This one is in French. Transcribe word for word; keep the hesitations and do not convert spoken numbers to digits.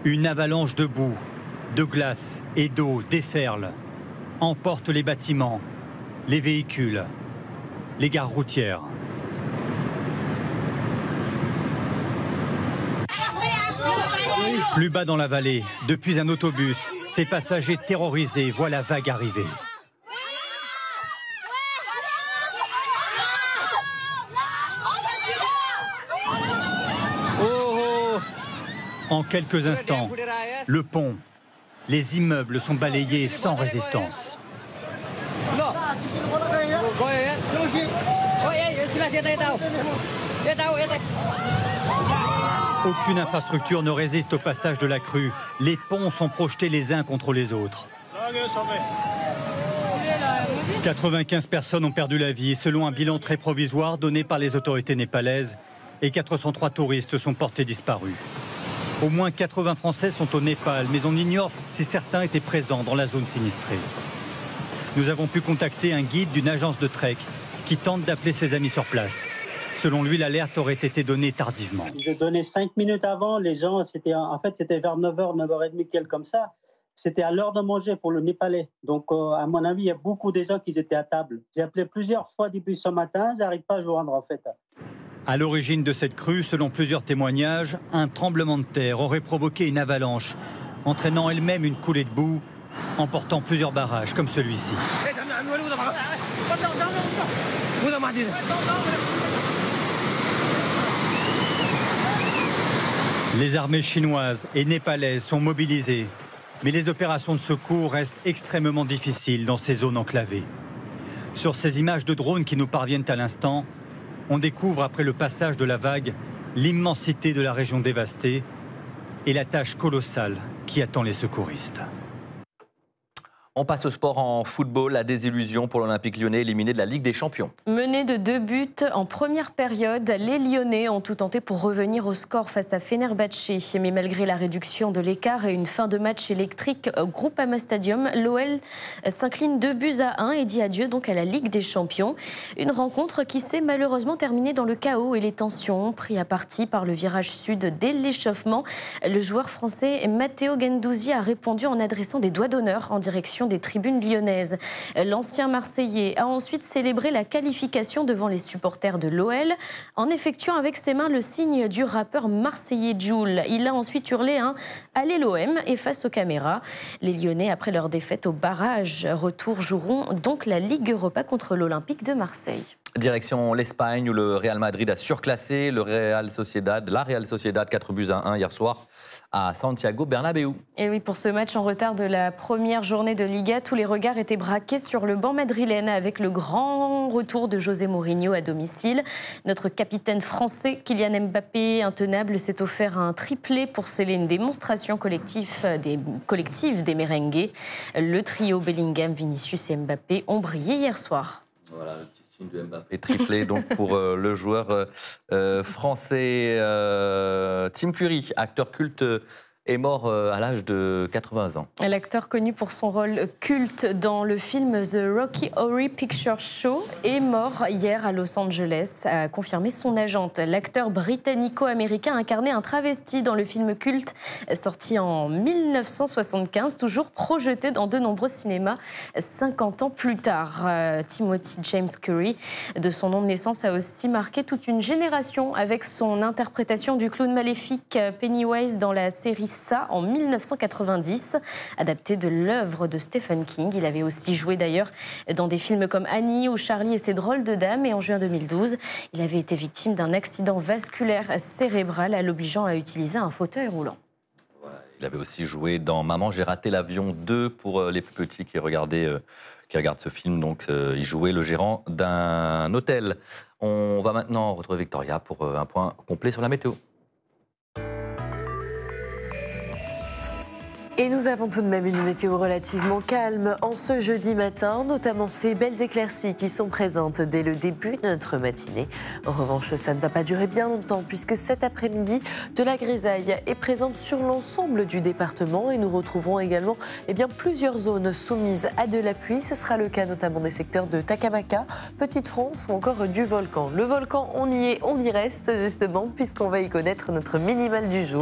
Une avalanche de boue, de glace et d'eau déferle, emporte les bâtiments, les véhicules, les gares routières. Plus bas dans la vallée, depuis un autobus, ces passagers terrorisés voient la vague arriver. En quelques instants, le pont, les immeubles sont balayés sans résistance. Aucune infrastructure ne résiste au passage de la crue. Les ponts sont projetés les uns contre les autres. quatre-vingt-quinze personnes ont perdu la vie, selon un bilan très provisoire donné par les autorités népalaises, et quatre cent trois touristes sont portés disparus. Au moins quatre-vingts Français sont au Népal, mais on ignore si certains étaient présents dans la zone sinistrée. Nous avons pu contacter un guide d'une agence de trek qui tente d'appeler ses amis sur place. Selon lui, l'alerte aurait été donnée tardivement. J'ai donné cinq minutes avant, les gens, c'était en fait c'était vers neuf heures, neuf heures trente, quelque comme ça. C'était à l'heure de manger pour le Népalais. Donc, euh, à mon avis, il y a beaucoup de gens qui étaient à table. J'ai appelé plusieurs fois depuis ce matin, ils n'arrivent pas à joindre en fait. À l'origine de cette crue, selon plusieurs témoignages, un tremblement de terre aurait provoqué une avalanche, entraînant elle-même une coulée de boue, emportant plusieurs barrages comme celui-ci. Les armées chinoises et népalaises sont mobilisées, mais les opérations de secours restent extrêmement difficiles dans ces zones enclavées. Sur ces images de drones qui nous parviennent à l'instant, on découvre après le passage de la vague l'immensité de la région dévastée et la tâche colossale qui attend les secouristes. On passe au sport en football, la désillusion pour l'Olympique lyonnais éliminé de la Ligue des Champions. Mené de deux buts en première période, les Lyonnais ont tout tenté pour revenir au score face à Fenerbahçe. Mais malgré la réduction de l'écart et une fin de match électrique au Groupama Stadium, l'O L s'incline deux buts à un et dit adieu donc à la Ligue des Champions. Une rencontre qui s'est malheureusement terminée dans le chaos et les tensions, pris à partie par le virage sud dès l'échauffement. Le joueur français Matteo Guendouzi a répondu en adressant des doigts d'honneur en direction des tribunes lyonnaises. L'ancien Marseillais a ensuite célébré la qualification devant les supporters de l'O L en effectuant avec ses mains le signe du rappeur marseillais Jul. Il a ensuite hurlé un « Allez l'O M » et face aux caméras. Les Lyonnais, après leur défaite au barrage retour, joueront donc la Ligue Europa contre l'Olympique de Marseille. Direction l'Espagne où le Real Madrid a surclassé le Real Sociedad, la Real Sociedad quatre buts à un hier soir à Santiago Bernabéu. Et oui, pour ce match en retard de la première journée de Liga, tous les regards étaient braqués sur le banc madrilène avec le grand retour de José Mourinho à domicile. Notre capitaine français Kylian Mbappé, intenable, s'est offert un triplé pour sceller une démonstration collective des, collective des merengues. Le trio Bellingham, Vinicius et Mbappé ont brillé hier soir. Voilà, le petit signe de Mbappé triplé donc pour euh, le joueur euh, français euh, Tim Curry, acteur culte, est mort euh, à l'âge de quatre-vingts ans. L'acteur connu pour son rôle culte dans le film The Rocky Horror Picture Show est mort hier à Los Angeles, a confirmé son agente. L'acteur britannico-américain incarnait un travesti dans le film culte sorti en mille neuf cent soixante-quinze, toujours projeté dans de nombreux cinémas cinquante ans plus tard. Euh, Timothy James Curry, de son nom de naissance, a aussi marqué toute une génération avec son interprétation du clown maléfique Pennywise dans la série Ça en mille neuf cent quatre-vingt-dix, adapté de l'œuvre de Stephen King. Il avait aussi joué d'ailleurs dans des films comme Annie ou Charlie et ses drôles de dames. Et en juin deux mille douze, il avait été victime d'un accident vasculaire cérébral l'obligeant à utiliser un fauteuil roulant. Il avait aussi joué dans Maman, j'ai raté l'avion deux pour les plus petits qui regardaient, euh, qui regardent ce film. Donc, euh, il jouait le gérant d'un hôtel. On va maintenant retrouver Victoria pour euh, un point complet sur la météo. Et nous avons tout de même une météo relativement calme en ce jeudi matin, notamment ces belles éclaircies qui sont présentes dès le début de notre matinée. En revanche, ça ne va pas durer bien longtemps puisque cet après-midi, de la grisaille est présente sur l'ensemble du département et nous retrouverons également eh bien, plusieurs zones soumises à de la pluie. Ce sera le cas notamment des secteurs de Takamaka, Petite-France ou encore du volcan. Le volcan, on y est, on y reste justement puisqu'on va y connaître notre minimal du jour.